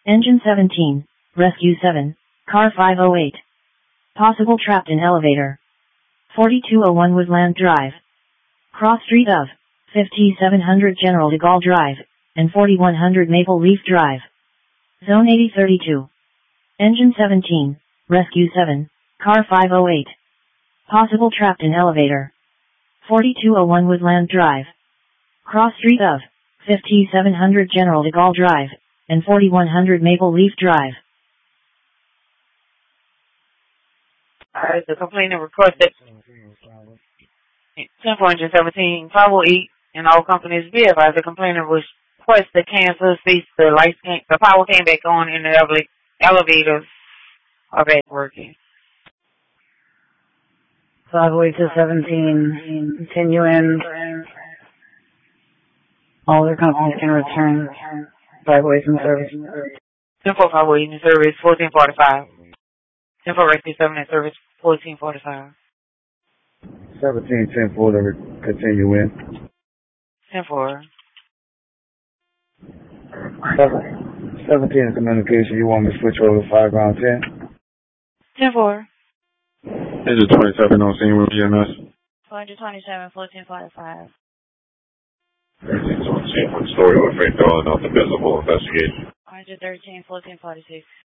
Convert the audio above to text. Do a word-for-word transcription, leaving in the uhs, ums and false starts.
Engine seventeen, Rescue seven, Car five oh eight. Possible trapped in elevator. forty-two oh one Woodland Drive. Cross street of fifty-seven hundred General de Gaulle Drive, and forty-one hundred Maple Leaf Drive. Zone eighty thirty-two. Engine seventeen, Rescue seven, Car five oh eight. Possible trapped in elevator. forty-two oh one Woodland Drive. Cross street of fifty-seven hundred General de Gaulle Drive, and forty-one hundred Maple Leaf Drive. Alright, the complainant requested ten four engine seventeen, five oh eight, and all companies be advised the complainant requests to cancel cease the lights came, the power came back on and the ele- elevators are back working. five oh eight to seventeen, continue in. All their companies can return five oh eight in service. ten four five oh eight in service, fourteen forty-five. ten four Rescue seven in service, fourteen forty-five. seventeen ten four to continue in. ten four. seventeen in communication, you want me to switch over to five round ten? ten four. Engine twenty-seven on scene with E M S. four twenty-seven, fourteen forty-five. Engine on scene with story with freight calling out the visible investigation. one thirteen, fourteen forty-six.